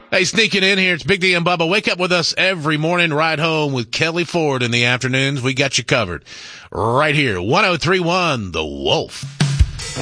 Hey, sneaking in here, it's Big D and Bubba. Wake up with us every morning, ride home with Kelly Ford in the afternoons. We got you covered right here. 103.1 The Wolf.